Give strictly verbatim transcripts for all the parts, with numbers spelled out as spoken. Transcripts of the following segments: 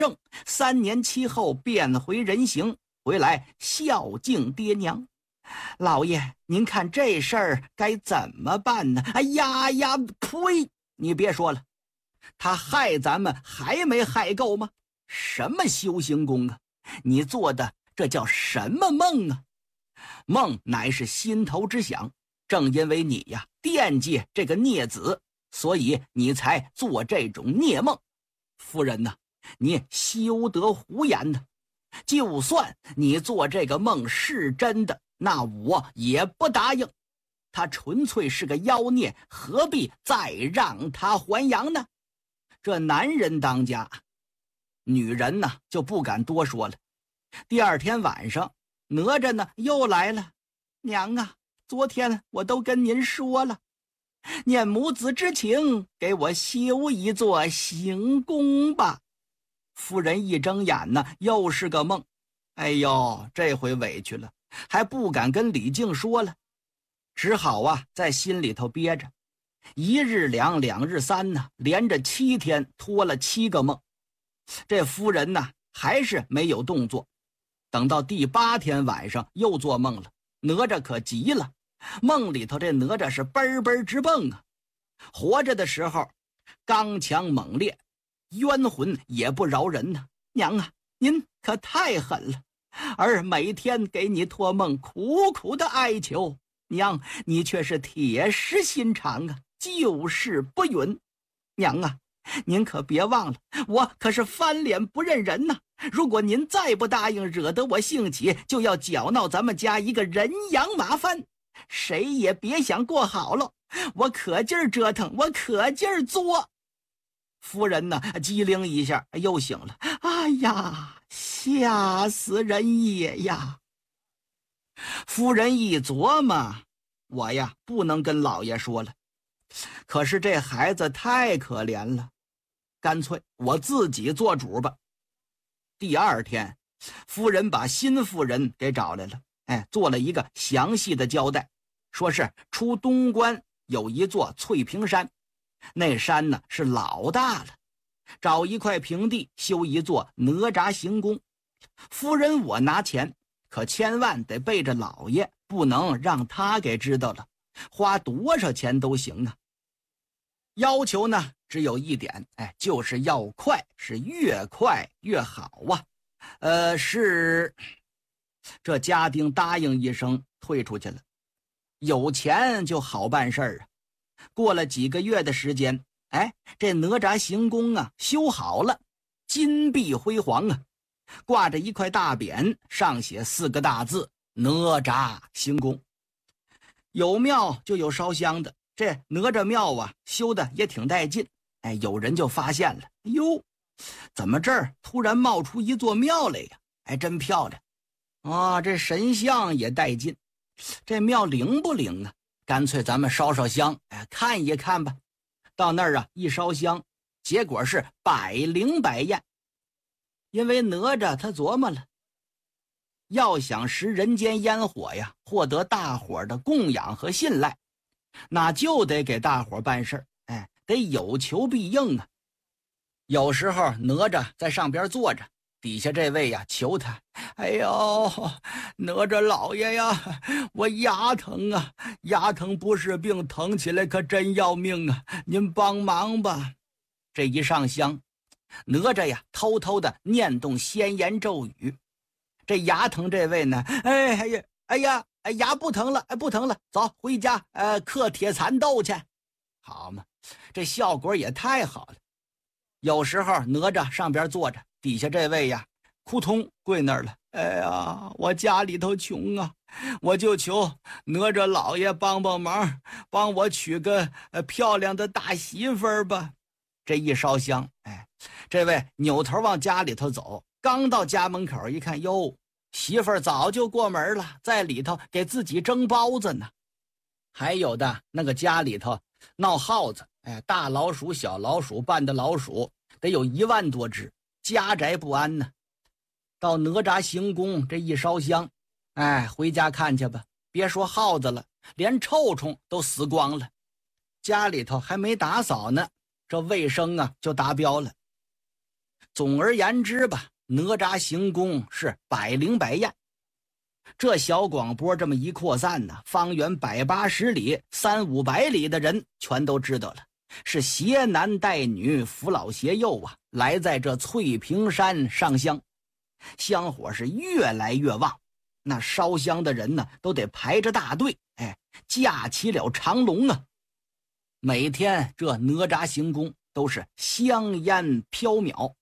正，三年期后变回人形，回来孝敬爹娘。老爷，您看这事儿该怎么办呢？哎呀呀，呸！你别说了，他害咱们还没害够吗？什么修行功啊？你做的这叫什么梦啊？梦乃是心头之想，正因为你呀惦记这个孽子，所以你才做这种孽梦。夫人呐，你休得胡言呢！就算你做这个梦是真的，那我也不答应。他纯粹是个妖孽，何必再让他还阳呢？这男人当家，女人呢就不敢多说了。第二天晚上，哪吒呢又来了。娘啊，昨天我都跟您说了，念母子之情，给我修一座行宫吧。夫人一睁眼呢，又是个梦。哎呦，这回委屈了，还不敢跟李靖说了，只好啊在心里头憋着。一日两，两日三呢，连着七天托了七个梦。这夫人呢还是没有动作。等到第八天晚上又做梦了，哪吒可急了。梦里头这哪吒是奔奔直蹦啊，活着的时候刚强猛烈，冤魂也不饶人呢。娘啊，您可太狠了，儿每天给你托梦，苦苦的哀求，娘你却是铁石心肠啊，就是不允。娘啊，您可别忘了，我可是翻脸不认人呐！如果您再不答应，惹得我兴起，就要搅闹咱们家一个人仰马翻，谁也别想过好了。我可劲儿折腾，我可劲儿作。夫人呢，机灵一下又醒了。哎呀，吓死人也呀！夫人一琢磨，我呀不能跟老爷说了，可是这孩子太可怜了，干脆我自己做主吧。第二天，夫人把新夫人给找来了，哎，做了一个详细的交代，说是出东关有一座翠屏山，那山呢是老大了，找一块平地修一座哪吒行宫。夫人我拿钱，可千万得背着老爷，不能让他给知道了，花多少钱都行啊。要求呢只有一点，哎，就是要快，是越快越好啊。呃，是这家丁答应一声，退出去了。有钱就好办事儿啊。过了几个月的时间，哎，这哪吒行宫啊修好了，金碧辉煌啊，挂着一块大匾，上写四个大字：哪吒行宫。有庙就有烧香的，这哪吒庙啊修的也挺带劲。哎，有人就发现了，哟，怎么这儿突然冒出一座庙来呀？哎，真漂亮啊！这神像也带劲，这庙灵不灵啊？干脆咱们烧烧香，哎，看一看吧。到那儿啊，一烧香，结果是百灵百验。因为哪吒他琢磨了，要想食人间烟火呀，获得大伙的供养和信赖，那就得给大伙办事，哎，得有求必应啊。有时候哪吒在上边坐着，底下这位呀求他：哎呦，哪吒老爷呀，我牙疼啊，牙疼不是病，疼起来可真要命啊，您帮忙吧。这一上香，哪吒呀偷偷的念动仙言咒语。这牙疼这位呢，哎哎呀哎呀哎牙不疼了，哎不疼了，走回家，呃刻铁蚕豆去。好嘛，这效果也太好了。有时候哪吒上边坐着，底下这位呀扑通跪那儿了。哎呀，我家里头穷啊，我就求哪吒老爷帮帮忙，帮我娶个呃漂亮的大媳妇儿吧。这一烧香，哎，这位扭头往家里头走，刚到家门口一看，哟，媳妇儿早就过门了，在里头给自己蒸包子呢。还有的那个家里头闹耗子，哎，大老鼠小老鼠扮的老鼠得有一万多只，家宅不安呢。到哪吒行宫这一烧香，哎，回家看去吧，别说耗子了，连臭虫都死光了。家里头还没打扫呢，这卫生啊就达标了。 总而言之吧，哪吒行宫是百灵百艳。这小广播这么一扩散呢，方圆百八十里、三五百里的人全都知道了，是携男带女、扶老携幼啊，来在这翠屏山上香。香火是越来越旺，那烧香的人呢，都得排着大队，哎，架起了长龙啊。每天这哪吒行宫都是香烟飘渺，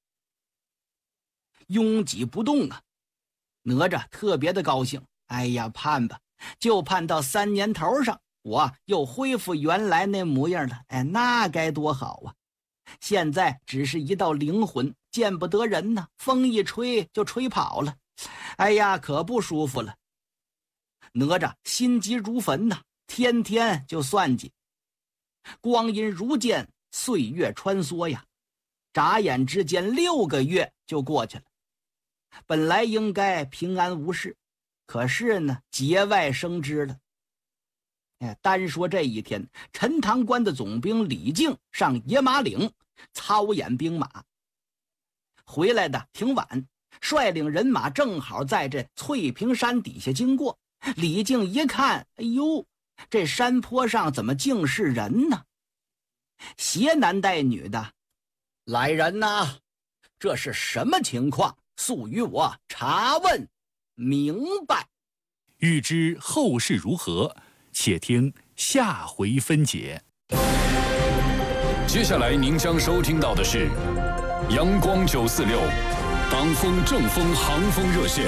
拥挤不动啊。哪吒特别的高兴，哎呀，盼吧，就盼到三年头上，我又恢复原来那模样了，哎，那该多好啊！现在只是一道灵魂，见不得人呢，风一吹就吹跑了，哎呀，可不舒服了。哪吒心急如焚呐，天天就算计。光阴如箭，岁月穿梭呀，眨眼之间六个月就过去了。本来应该平安无事，可是呢，节外生枝了。哎，单说这一天，陈塘关的总兵李靖上野马岭操演兵马，回来的挺晚，率领人马正好在这翠屏山底下经过。李靖一看，哎呦，这山坡上怎么尽是人呢？携男带女的，来人呐，这是什么情况？速与我查问明白。 欲知后事如何，且听下回分解。 接下来您将收听到的是阳光九四六党风正风航风热线。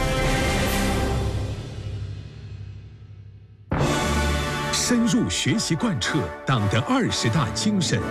深入学习贯彻党的二十大精神。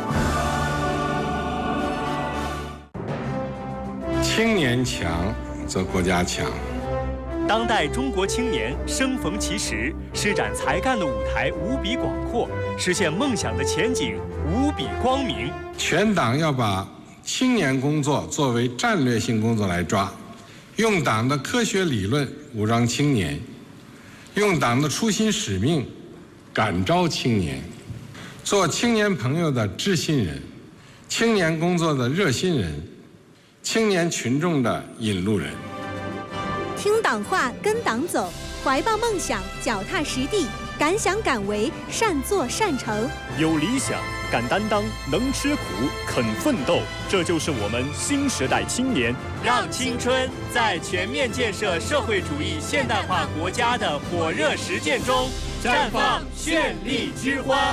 青年强则国家强。 当代中国青年生逢其时，施展才干的舞台无比广阔，实现梦想的前景无比光明。 全党要把青年工作作为战略性工作来抓，用党的科学理论武装青年，用党的初心使命感召青年，做青年朋友的知心人，青年工作的热心人，青年群众的引路人。 听党话，跟党走，怀抱梦想，脚踏实地，敢想敢为，善作善成。 有理想，敢担当，能吃苦，肯奋斗，这就是我们新时代青年。让青春在全面建设社会主义现代化国家的火热实践中绽放绚丽之花。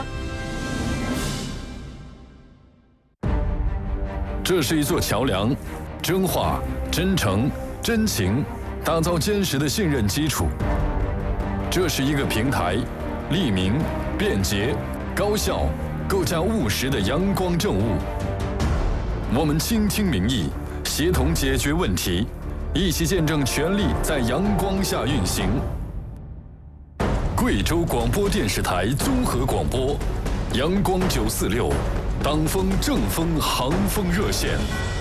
这是一座桥梁，真话、真诚、真情，打造坚实的信任基础。这是一个平台，利民、便捷、高效，构架务实的阳光政务。我们倾听民意，协同解决问题，一起见证权力在阳光下运行。贵州广播电视台综合广播，阳光九四六，党风正风航风热线。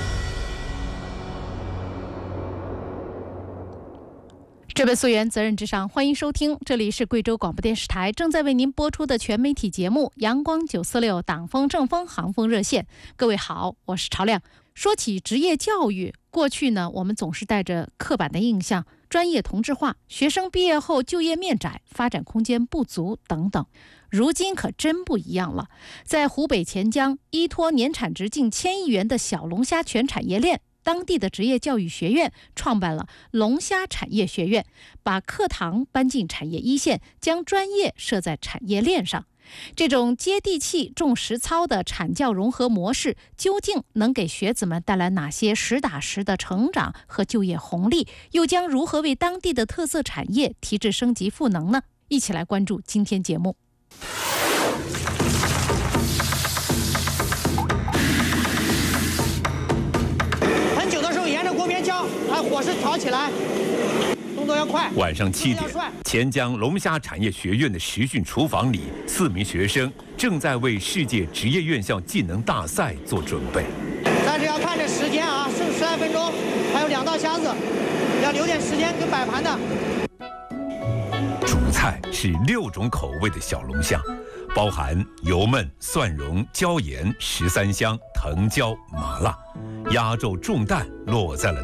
这本溯源责任至上，欢迎收听，这里是贵州广播电视台正在为您播出的全媒体节目阳光九四六党风正风航风热线。各位好，我是朝亮。说起职业教育，过去呢，我们总是带着刻板的印象，专业同质化，学生毕业后就业面窄，发展空间不足等等。如今可真不一样了，在湖北潜江，依托年产值近千亿元的小龙虾全产业链，当地的职业教育学院创办了龙虾产业学院，把课堂搬进产业一线，将专业设在产业链上。这种接地气、重实操的产教融合模式，究竟能给学子们带来哪些实打实的成长和就业红利？又将如何为当地的特色产业提质升级赋能呢？一起来关注今天节目。 很久的时候，沿着锅边浆，把火势调起来，动作要快。 晚上七点，潜江龙虾产业学院的实训厨房里，四名学生正在为世界职业院校技能大赛做准备。 但是要看这时间啊，剩十来分钟，还有两道虾子，要留点时间给摆盘的。 主菜是六种口味的小龙虾，包含油焖、蒜蓉、椒盐、十三香、藤椒、麻辣。 压轴重担落在了